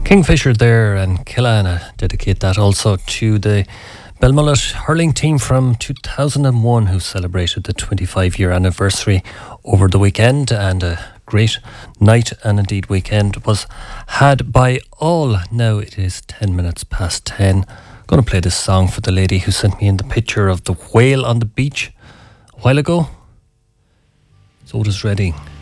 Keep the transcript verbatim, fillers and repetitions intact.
Kingfisher there and Killana. Dedicate that also to the Belmullet hurling team from two thousand one who celebrated the twenty-five year anniversary over the weekend, and a great night and indeed weekend was had by all. Now it is ten minutes past ten. I'm going to play this song for the lady who sent me in the picture of the whale on the beach a while ago. It's Otis Redding.